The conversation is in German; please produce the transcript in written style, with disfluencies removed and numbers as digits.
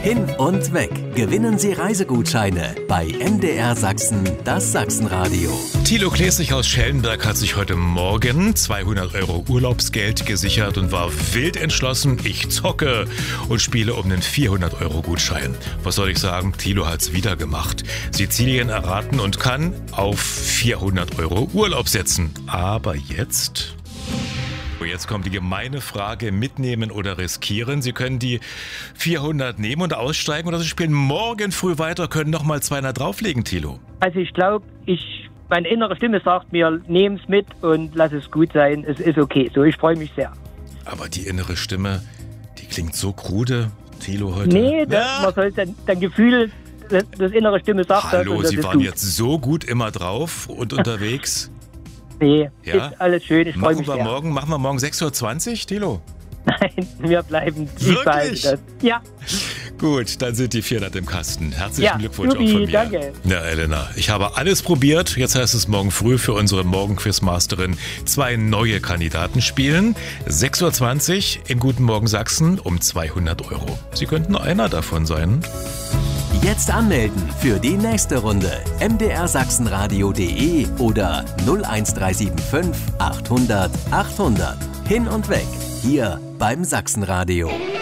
Hin und weg. Gewinnen Sie Reisegutscheine bei MDR Sachsen, das Sachsenradio. Thilo Klesig aus Schellenberg hat sich heute Morgen 200 € Urlaubsgeld gesichert und war wild entschlossen, ich zocke und spiele um einen 400 € Gutschein. Was soll ich sagen, Thilo hat's wieder gemacht. Sizilien erraten und kann auf 400 € Urlaub setzen. Aber jetzt kommt die gemeine Frage, mitnehmen oder riskieren. Sie können die 400 nehmen und aussteigen oder Sie spielen morgen früh weiter, können nochmal 200 drauflegen, Thilo. Also ich glaube, meine innere Stimme sagt mir, nehm's mit und lass es gut sein. Es ist okay. So, ich freue mich sehr. Aber die innere Stimme, die klingt so krude, Thilo, heute. Nee, man soll dein Gefühl, das innere Stimme sagt Hallo, das. Sie waren jetzt so gut immer drauf und unterwegs. Nee, ja? Ist alles schön, ich freue mich sehr. Machen wir morgen 6.20 Uhr, Thilo? Nein, wir bleiben. Wirklich? Ja. Gut, dann sind die 400 im Kasten. Herzlichen Glückwunsch Subi, auch von mir. Danke. Ja, Elena, ich habe alles probiert. Jetzt heißt es morgen früh für unsere Morgenquizmasterin 2 neue Kandidaten spielen. 6.20 Uhr im Guten Morgen Sachsen um 200 €. Sie könnten einer davon sein. Jetzt anmelden für die nächste Runde. mdrsachsenradio.de oder 01375 800 800. Hin und weg, hier beim Sachsenradio.